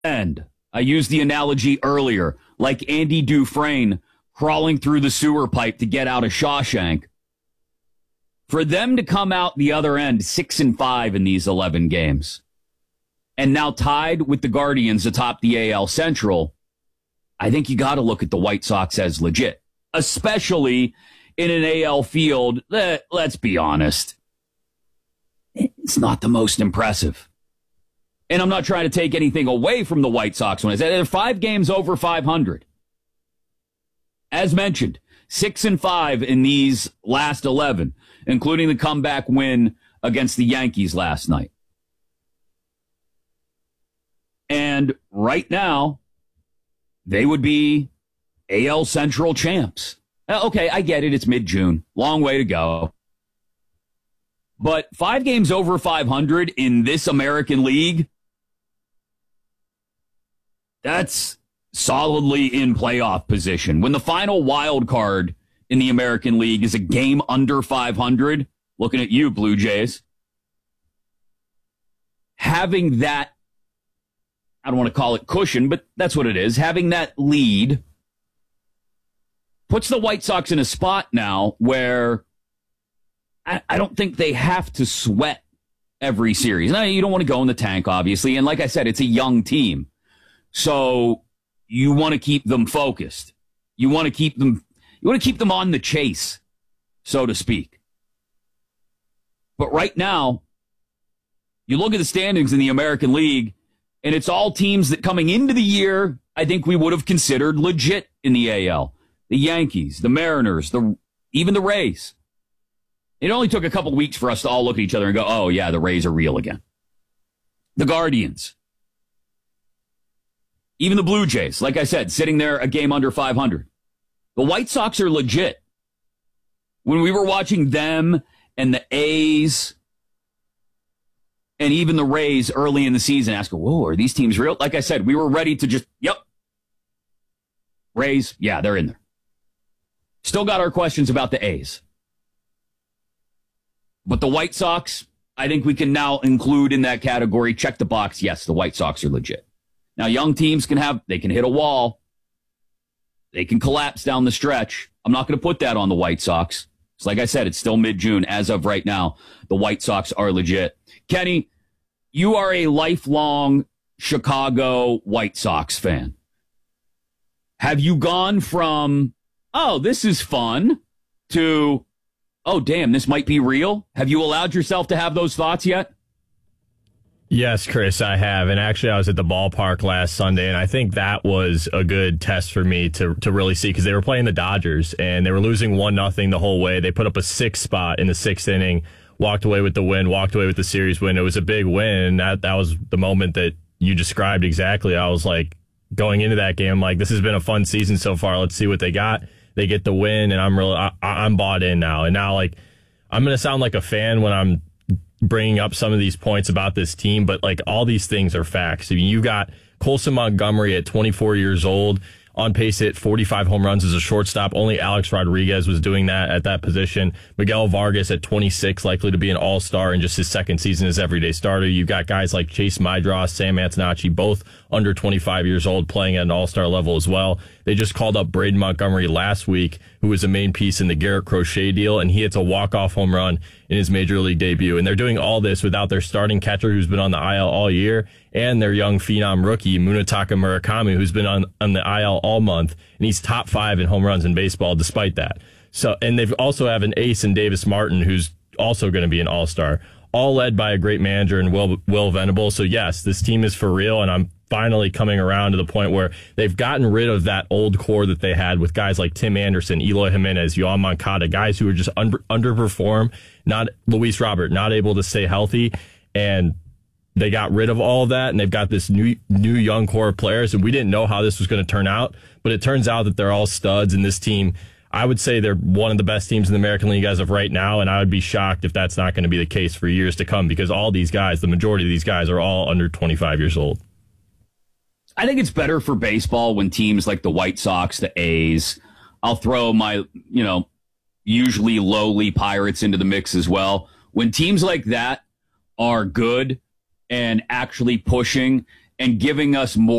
And I used the analogy earlier, like Andy Dufresne crawling through the sewer pipe to get out of Shawshank. For them to come out the other end 6-5 in these 11 games, and now tied with the Guardians atop the AL Central, I think you got to look at the White Sox as legit, especially in an AL field that, let's be honest, it's not the most impressive. And I'm not trying to take anything away from the White Sox when I say they're 5 games over 500. As mentioned, 6-5 in these last 11, including the comeback win against the Yankees last night. And right now, they would be AL Central champs. Okay, I get it. It's mid-June. Long way to go. But 5 games over 500 in this American League, that's solidly in playoff position. When the final wild card in the American League is a game under 500, looking at you, Blue Jays, having that, I don't want to call it cushion, but that's what it is, having that lead puts the White Sox in a spot now where I don't think they have to sweat every series. Now, you don't want to go in the tank, obviously, and like I said, it's a young team. So you want to keep them focused. You want to keep them on the chase, so to speak. But right now, you look at the standings in the American League, and it's all teams that coming into the year, I think we would have considered legit in the AL. The Yankees, the Mariners, even the Rays. It only took a couple weeks for us to all look at each other and go, oh, yeah, the Rays are real again. The Guardians. Even the Blue Jays, like I said, sitting there a game under 500. The White Sox are legit. When we were watching them and the A's and even the Rays early in the season, asking, whoa, are these teams real? Like I said, we were ready to just, yep. Rays, yeah, they're in there. Still got our questions about the A's. But the White Sox, I think we can now include in that category. Check the box. Yes, the White Sox are legit. Now, young teams can hit a wall. They can collapse down the stretch. I'm not going to put that on the White Sox. So like I said, it's still mid-June. As of right now, the White Sox are legit. Kenny, you are a lifelong Chicago White Sox fan. Have you gone from, oh, this is fun, to, oh, damn, this might be real? Have you allowed yourself to have those thoughts yet? Yes, Chris, I have. And actually, I was at the ballpark last Sunday, and I think that was a good test for me to really see, because they were playing the Dodgers, and they were losing 1-0 the whole way. They put up a 6 spot in the 6th inning, walked away with the win, walked away with the series win. It was a big win. That was the moment that you described exactly. I was like, going into that game, I'm like, this has been a fun season so far. Let's see what they got. They get the win, and I'm bought in now. And now, like, I'm going to sound like a fan when I'm bringing up some of these points about this team, but like all these things are facts. I mean, you got Colson Montgomery at 24 years old, on pace to hit 45 home runs as a shortstop. Only Alex Rodriguez was doing that at that position. Miguel Vargas at 26, likely to be an all-star in just his second season as everyday starter. You've got guys like Chase Mydross, Sam Antonacci, both under 25 years old, playing at an all-star level as well. They just called up Braden Montgomery last week, who was a main piece in the Garrett Crochet deal, and he hits a walk-off home run in his major league debut. And they're doing all this without their starting catcher, who's been on the IL all year, and their young phenom rookie, Munetaka Murakami, who's been on the IL all month, and he's top 5 in home runs in baseball despite that. So, and they've also have an ace in Davis Martin, who's also going to be an all-star, all led by a great manager in Will Venable. So yes, this team is for real, and I'm finally coming around to the point where they've gotten rid of that old core that they had with guys like Tim Anderson, Eloy Jimenez, Yoan Moncada, guys who were just underperform, not Luis Robert, not able to stay healthy, and they got rid of all of that, and they've got this new young core of players, and we didn't know how this was going to turn out, but it turns out that they're all studs, and this team, I would say they're one of the best teams in the American League as of right now, and I would be shocked if that's not going to be the case for years to come, because all these guys, the majority of these guys, are all under 25 years old. I think it's better for baseball when teams like the White Sox, the A's, I'll throw my, usually lowly Pirates into the mix as well. When teams like that are good and actually pushing and giving us more